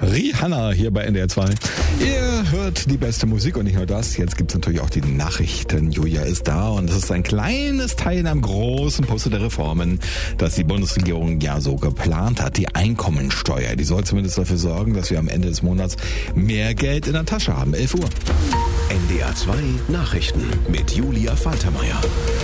Rihanna hier bei NDR 2. Ihr hört die beste Musik und nicht nur das. Jetzt gibt es natürlich auch die Nachrichten. Julia ist da und es ist ein kleines Teil in einem großen Puzzle der Reformen, das die Bundesregierung ja so geplant hat. Die Einkommensteuer, die soll zumindest dafür sorgen, dass wir am Ende des Monats mehr Geld in der Tasche haben. 11 Uhr. NDR 2 Nachrichten mit Julia Faltermeier.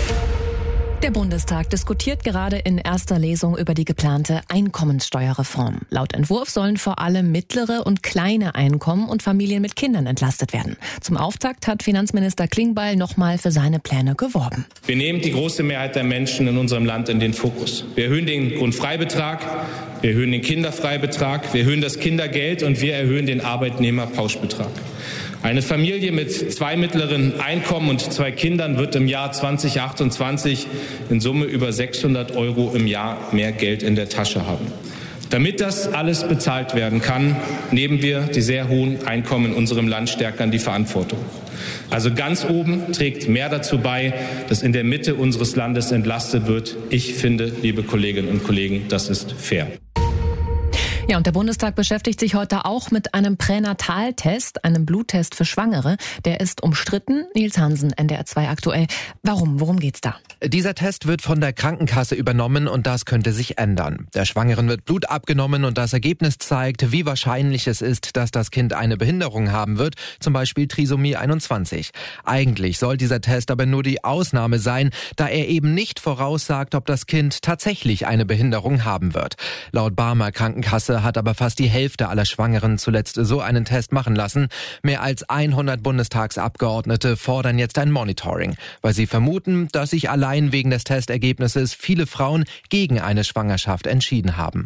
Der Bundestag diskutiert gerade in erster Lesung über die geplante Einkommenssteuerreform. Laut Entwurf sollen vor allem mittlere und kleine Einkommen und Familien mit Kindern entlastet werden. Zum Auftakt hat Finanzminister Klingbeil nochmal für seine Pläne geworben. Wir nehmen die große Mehrheit der Menschen in unserem Land in den Fokus. Wir erhöhen den Grundfreibetrag, wir erhöhen den Kinderfreibetrag, wir erhöhen das Kindergeld und wir erhöhen den Arbeitnehmerpauschbetrag. Eine Familie mit 2 mittleren Einkommen und 2 Kindern wird im Jahr 2028 in Summe über 600 € im Jahr mehr Geld in der Tasche haben. Damit das alles bezahlt werden kann, nehmen wir die sehr hohen Einkommen in unserem Land stärker in die Verantwortung. Also ganz oben trägt mehr dazu bei, dass in der Mitte unseres Landes entlastet wird. Ich finde, liebe Kolleginnen und Kollegen, das ist fair. Ja, und der Bundestag beschäftigt sich heute auch mit einem Pränataltest, einem Bluttest für Schwangere. Der ist umstritten. Nils Hansen, NDR 2 aktuell. Warum? Worum geht's da? Dieser Test wird von der Krankenkasse übernommen und das könnte sich ändern. Der Schwangeren wird Blut abgenommen und das Ergebnis zeigt, wie wahrscheinlich es ist, dass das Kind eine Behinderung haben wird, zum Beispiel Trisomie 21. Eigentlich soll dieser Test aber nur die Ausnahme sein, da er eben nicht voraussagt, ob das Kind tatsächlich eine Behinderung haben wird. Laut Barmer Krankenkasse hat aber fast die Hälfte aller Schwangeren zuletzt so einen Test machen lassen. Mehr als 100 Bundestagsabgeordnete fordern jetzt ein Monitoring, weil sie vermuten, dass sich allein wegen des Testergebnisses viele Frauen gegen eine Schwangerschaft entschieden haben.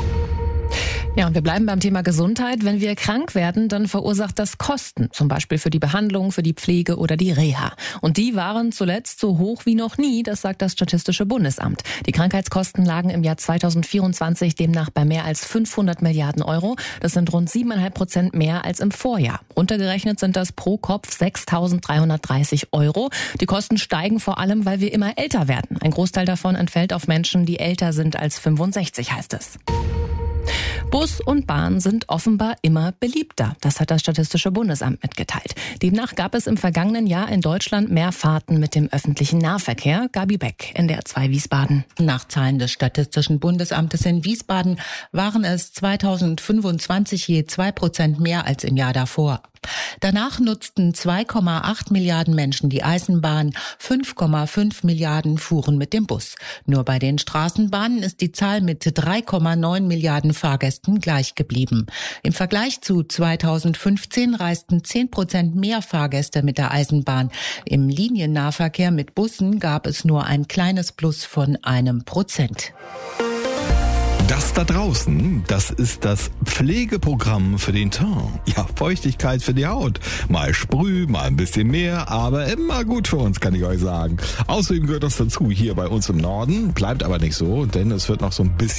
Ja, und wir bleiben beim Thema Gesundheit. Wenn wir krank werden, dann verursacht das Kosten, zum Beispiel für die Behandlung, für die Pflege oder die Reha. Und die waren zuletzt so hoch wie noch nie, das sagt das Statistische Bundesamt. Die Krankheitskosten lagen im Jahr 2024 demnach bei mehr als 500 Milliarden €. Das sind rund 7,5% mehr als im Vorjahr. Runtergerechnet sind das pro Kopf 6.330 €. Die Kosten steigen vor allem, weil wir immer älter werden. Ein Großteil davon entfällt auf Menschen, die älter sind als 65, heißt es. Bus und Bahn sind offenbar immer beliebter. Das hat das Statistische Bundesamt mitgeteilt. Demnach gab es im vergangenen Jahr in Deutschland mehr Fahrten mit dem öffentlichen Nahverkehr. Gabi Beck, NDR 2 Wiesbaden. Nach Zahlen des Statistischen Bundesamtes in Wiesbaden waren es 2025 je 2% mehr als im Jahr davor. Danach nutzten 2,8 Milliarden Menschen die Eisenbahn, 5,5 Milliarden fuhren mit dem Bus. Nur bei den Straßenbahnen ist die Zahl mit 3,9 Milliarden Fahrgästen gleich geblieben. Im Vergleich zu 2015 reisten 10% mehr Fahrgäste mit der Eisenbahn. Im Liniennahverkehr mit Bussen gab es nur ein kleines Plus von 1%. Das da draußen, das ist das Pflegeprogramm für den Teint. Ja, Feuchtigkeit für die Haut. Mal Sprüh, mal ein bisschen mehr, aber immer gut für uns, kann ich euch sagen. Außerdem gehört das dazu hier bei uns im Norden, bleibt aber nicht so, denn es wird noch so ein bisschen